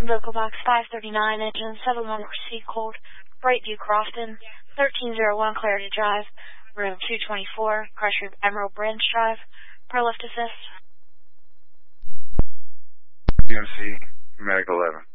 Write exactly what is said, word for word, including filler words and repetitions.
Local box five thirty-nine, engine seven one proceed cold, Brightview Crofton, thirteen oh one Clarity Drive, room two twenty-four, Crusher Emerald Branch Drive, per lift assist. U M C, Medic eleven.